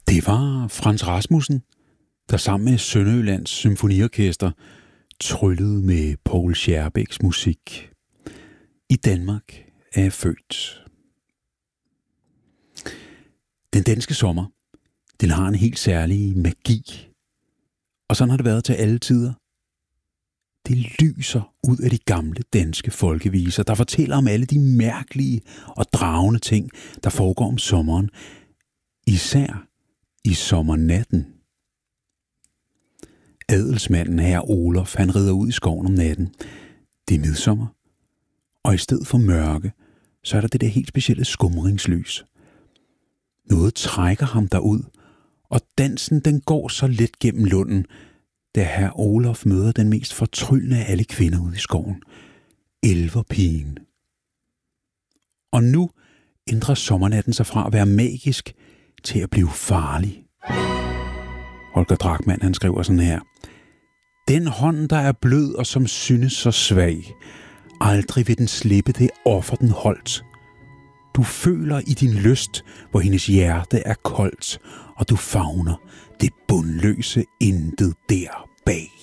Det var Frans Rasmussen, der sammen med Sønderjyllands Symfoniorkester tryllede med Poul Schjerbæks musik. I Danmark er jeg født. Den danske sommer, den har en helt særlig magi. Og sådan har det været til alle tider. Det lyser ud af de gamle danske folkeviser, der fortæller om alle de mærkelige og dragende ting, der foregår om sommeren. Især i sommernatten. Adelsmanden herre Olof, han rider ud i skoven om natten. Det er midsommer. Og i stedet for mørke, så er der det der helt specielle skumringslys. Noget trækker ham derud, og dansen den går så let gennem lunden, da herre Olof møder den mest fortryllende af alle kvinder ude i skoven. Elverpigen. Og nu ændrer sommernatten sig fra at være magisk til at blive farlig. Holger Drachmann, han skriver sådan her: Den hånd, der er blød og som synes så svag, aldrig vil den slippe det offer, den holdt. Du føler i din lyst, hvor hendes hjerte er koldt, og du favner det bundløse intet der bag.